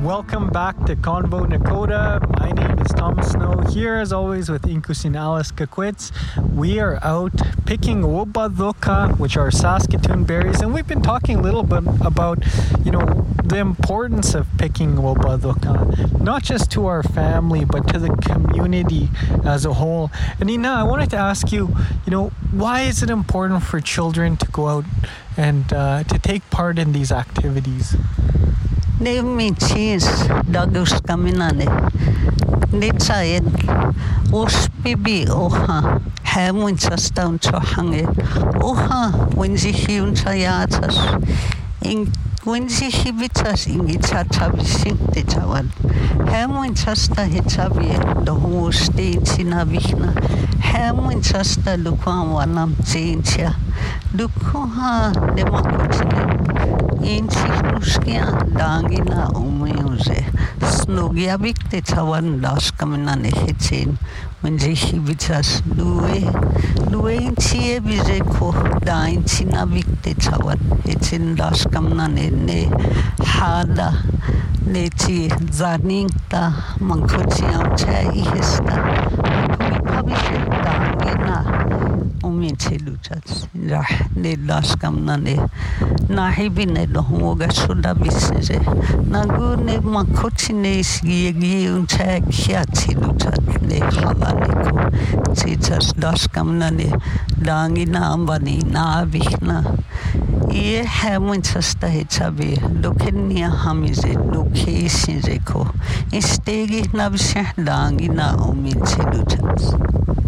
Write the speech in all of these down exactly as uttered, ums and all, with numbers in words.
Welcome back to Convo Nakota. My name is Thomas Snow, here as always with Inkusin Alice Kakwitz. We are out picking wobadoka, which are Saskatoon berries, and we've been talking a little bit about, you know, the importance of picking wobadoka, not just to our family, but to the community as a whole. And Ina, I wanted to ask you, you know, why is it important for children to go out and uh, to take part in these activities? Ne mi cheese dagus kaminane. Ne tsayed os bibi oha hamun sastaun chohange oha wenzi hiun sayatas in wenzi hibitas in itata bising de tawan hamun sasta hitabi do hoste tinavihna hamun sasta lukwan wanam chincha lukha demakotine Insigniuskia dangina umuse snogia bikte tawan das kamina nehetin when ze hibitas due due intie bizeko da intina bikte tawan etin das kamina ne hada neti zaninta mankotia chai hesta kubikabishe dangina uminche luchats rah ne das kamina ne nahibine do hoga suda bisje nagune makotine sigi unche khiati luchat ne halaniko chichas das kamnane dangina ambani na bihna ye hamun sasta hechabe lokenia hamize lokhe sinjeko istegi nabshe dangina uminche luchats.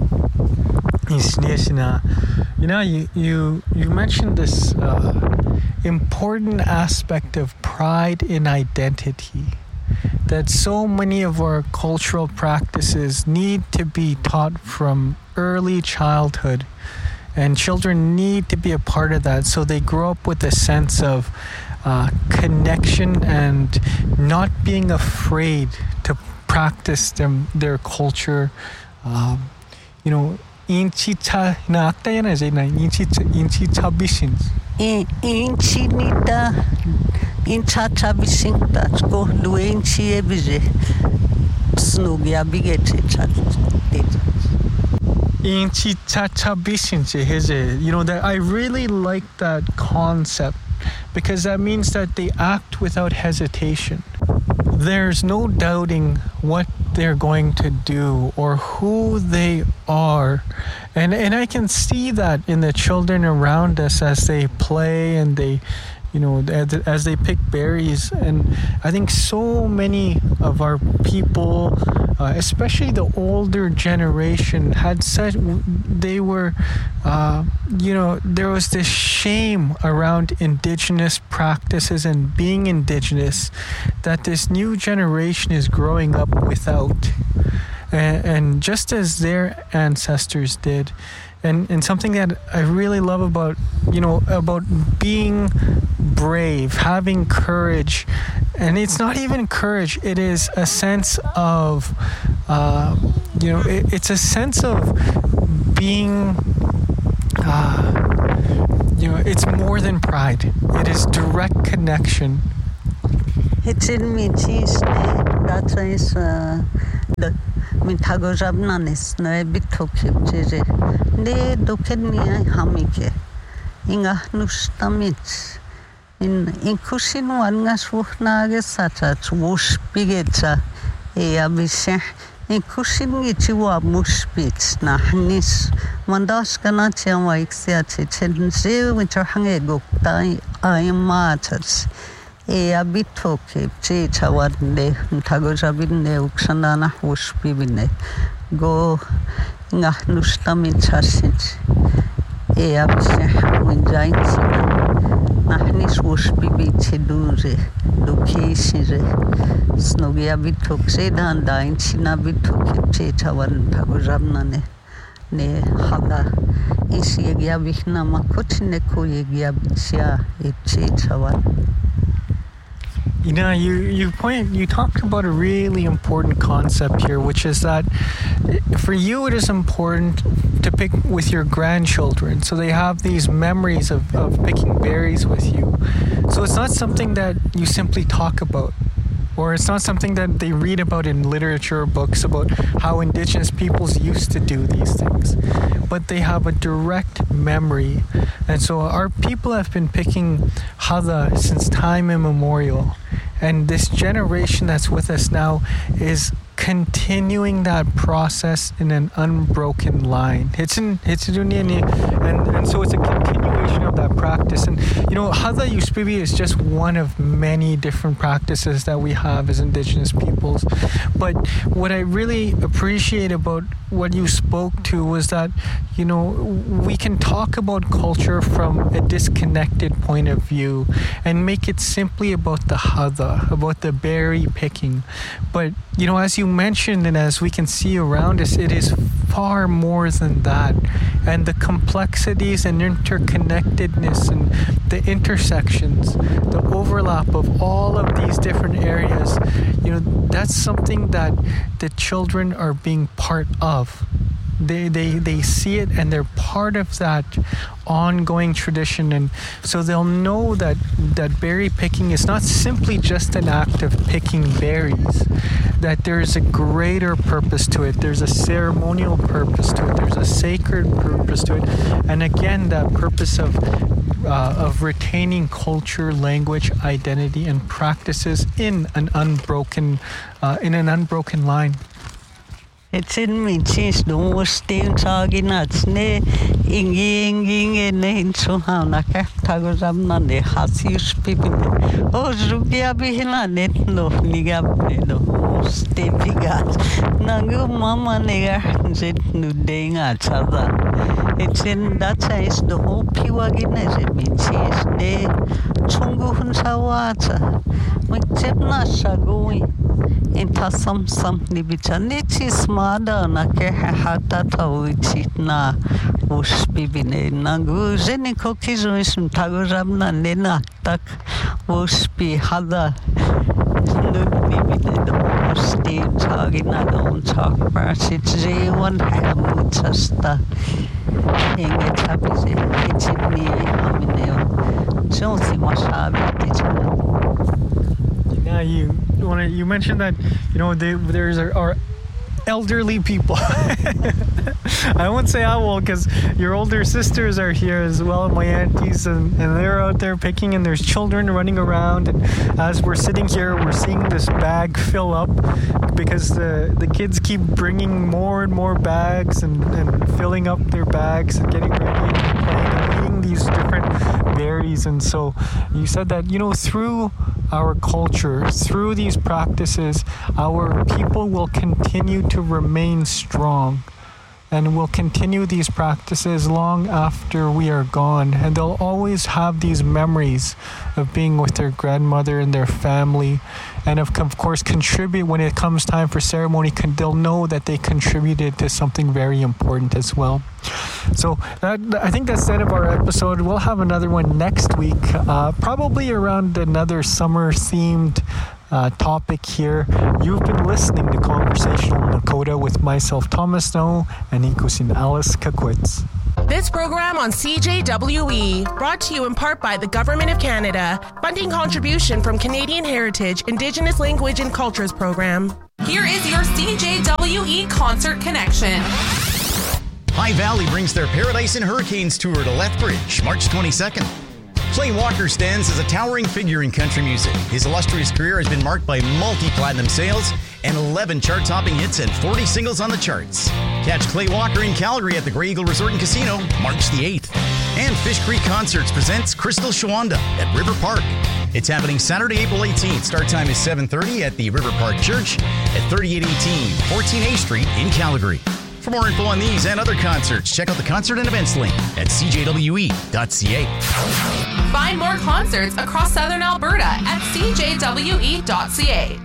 You know, you, you, you mentioned this uh, important aspect of pride in identity, that so many of our cultural practices need to be taught from early childhood, and children need to be a part of that so they grow up with a sense of uh, connection and not being afraid to practice them, their culture. Um, you know, Inchita na akta yan as na inchita inchita bisins. Inchinita inchata bisinta go luenchi ebize snugia bigete chat. Inchita bisins heze. You know that I really like that concept because that means that they act without hesitation. There's no doubting what they're going to do or who they are. And and I can see that in the children around us as they play and they, you know, as, as they pick berries. And I think so many of our people, uh, especially the older generation, had such, they were, uh, you know, there was this shame around indigenous practices and being indigenous that this new generation is growing up without. And, and just as their ancestors did. And, and something that I really love about, you know, about being brave, having courage. And it's not even courage, it is a sense of, uh, you know, it, it's a sense of being, uh, you know, it's more than pride. It is direct connection. It's in me, cheese, that is, uh, the Mitagozabnanis, no bitokip, ne dokenia hamike, inga nustamits. In Inkusin wangas wuchnages satat, wush bigeta, ea bise, Inkusin gitiwa muspits, nahnis, mandas ganatia waixeat, and ze winter hangego, I matters. Ea bitoke, chita wadne, Tagozabine, Uxanana, wuspibine, go nahnustamit chassit, ea bise, winjains. Nahnis wushbibi cheduze, locations, snogia bitok sedan, dine china bitok, chetawan Tagozabnane, ne haga, is yegia bihna makotineko yegia bitsia, it chetawan. You know, you, you point, you talked about a really important concept here, which is that for you it is important to pick with your grandchildren, so they have these memories of, of picking berries with you. So it's not something that you simply talk about. or it's not something that they read about in literature or books about how indigenous peoples used to do these things, but they have a direct memory. And so our people have been picking hada since time immemorial, and this generation that's with us now is continuing that process in an unbroken line. It's in it's in and and so it's a continuation of that practice. And you know, Hada Yuspibi is just one of many different practices that we have as indigenous peoples. But what I really appreciate about what you spoke to was that, you know, we can talk about culture from a disconnected point of view and make it simply about the Hada, about the berry picking. But you know, as you mentioned, and as we can see around us, it is far more than that. And the complexities and interconnectedness and the intersections, the overlap of all of these different areas, you know, that's something that the children are being part of. They, they they see it and they're part of that ongoing tradition, and so they'll know that that berry picking is not simply just an act of picking berries, that there's a greater purpose to it, there's a ceremonial purpose to it, there's a sacred purpose to it, and again that purpose of uh, of retaining culture, language, identity, and practices in an unbroken uh, in an unbroken line. It's in me cheese the most thing talking at snake ingi ingi in the Suhana Tagozamna de Hasis people. Oh, Zugia Bihina net no nigab no stay pigas. Nangu mama nigger zit nu ding at Sada. It's in that size the whole Piwagines it means cheese de Chungu Hunsawata. Mctepna Shagui. Inta sam sam nibicha nichi smada na ke hata tauchi na uspibine nangu zeni kokizo ism tagozamna nena tak uspi hada nubibine do sti tagina don talk parsit ze one hamutasta inge tabize itini amineo jonsi masabi ticha. Yeah, you when you mentioned that, you know, they, there's our, our elderly people. I won't say I will, because your older sisters are here as well, my aunties, and, and they're out there picking, and there's children running around. And as we're sitting here, we're seeing this bag fill up because the, the kids keep bringing more and more bags and, and filling up their bags and getting ready and playing and eating these different berries. And so you said that, you know, through our culture, through these practices, our people will continue to remain strong and will continue these practices long after we are gone. And they'll always have these memories of being with their grandmother and their family, and of, of course contribute when it comes time for ceremony. They'll know that they contributed to something very important as well. So that, I think that's the end of our episode. We'll have another one next week, uh, probably around another summer-themed uh, topic here. You've been listening to Conversational Nakota with myself, Thomas Snow, and Ikusin Alice Kakwitz. This program on C J W E, brought to you in part by the Government of Canada, funding contribution from Canadian Heritage, Indigenous Language and Cultures Program. Here is your C J W E Concert Connection. High Valley brings their Paradise and Hurricanes tour to Lethbridge, March twenty-second. Clay Walker stands as a towering figure in country music. His illustrious career has been marked by multi-platinum sales and eleven chart-topping hits and forty singles on the charts. Catch Clay Walker in Calgary at the Grey Eagle Resort and Casino, March the eighth. And Fish Creek Concerts presents Crystal Shawanda at River Park. It's happening Saturday, April eighteenth. Start time is seven thirty at the River Park Church at thirty-eight eighteen fourteen A Street in Calgary. For more info on these and other concerts, check out the concert and events link at c j w e dot c a. Find more concerts across Southern Alberta at c j w e dot c a.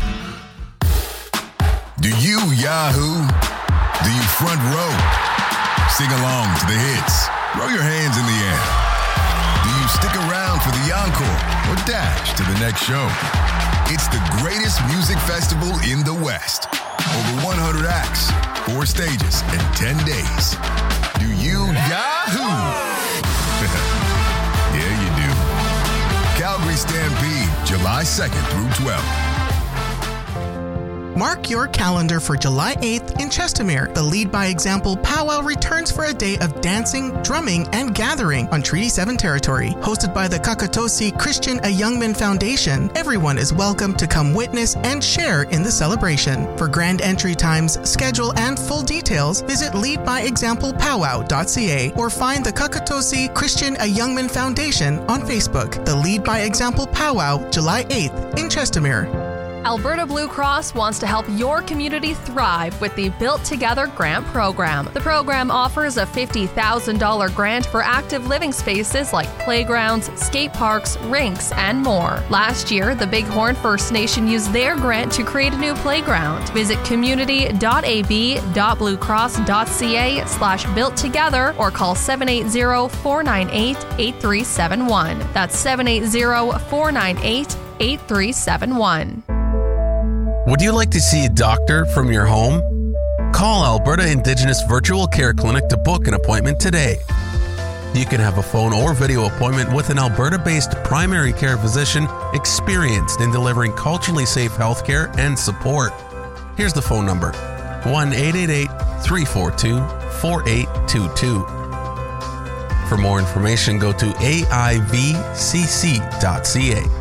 Do you Yahoo? Do you front row? Sing along to the hits. Throw your hands in the air. Do you stick around for the encore or dash to the next show? It's the greatest music festival in the West. Over one hundred acts, four stages, and ten days. Do you Yahoo? Yeah, you do. Calgary Stampede, July second through twelfth. Mark your calendar for July eighth in Chestermere. The Lead by Example Powwow returns for a day of dancing, drumming, and gathering on Treaty seven territory. Hosted by the Kakatosi Christian A Youngman Foundation, everyone is welcome to come witness and share in the celebration. For grand entry times, schedule, and full details, visit lead by example powwow dot c a or find the Kakatosi Christian A Youngman Foundation on Facebook. The Lead by Example Powwow, July eighth in Chestermere. Alberta Blue Cross wants to help your community thrive with the Built Together Grant Program. The program offers a fifty thousand dollars grant for active living spaces like playgrounds, skate parks, rinks, and more. Last year, the Bighorn First Nation used their grant to create a new playground. Visit community dot a b dot blue cross dot c a slash built together or call seven eight zero, four nine eight, eight three seven one. That's seven eight zero, four nine eight, eight three seven one. Would you like to see a doctor from your home? Call Alberta Indigenous Virtual Care Clinic to book an appointment today. You can have a phone or video appointment with an Alberta-based primary care physician experienced in delivering culturally safe healthcare and support. Here's the phone number, one eight eight eight, three four two, four eight two two. For more information, go to a i v c c dot c a.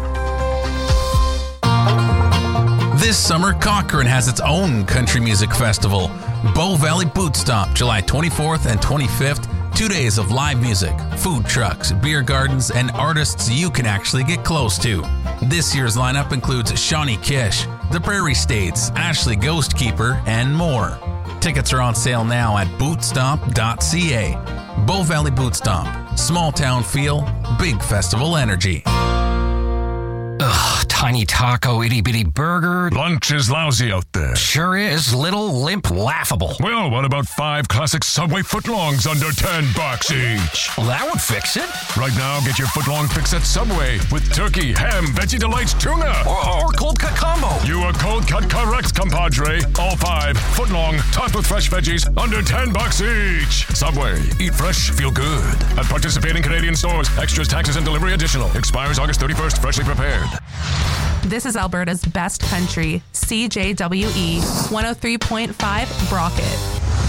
This summer, Cochrane has its own country music festival, Bow Valley Boot Stomp, July twenty-fourth and twenty-fifth. Two days of live music, food trucks, beer gardens, and artists you can actually get close to. This year's lineup includes Shawnee Kish, The Prairie States, Ashley Ghostkeeper, and more. Tickets are on sale now at boot stomp dot c a. Bow Valley Boot Stomp. Small town feel, big festival energy. Ugh, tiny taco, itty bitty burger. Lunch is lousy out there. Sure is. Little, limp, laughable. Well, what about five classic Subway footlongs under ten bucks each? Well, that would fix it. Right now, get your footlong fix at Subway with turkey, ham, Veggie Delights, tuna. Or, or cold cut combo. You are cold cut correct, compadre. All five footlong, topped with fresh veggies, under ten bucks each. Subway. Eat fresh, feel good. At participating Canadian stores. Extras, taxes, and delivery additional. Expires August thirty-first. Freshly prepared. This is Alberta's best country, C J W E one oh three point five Brockett.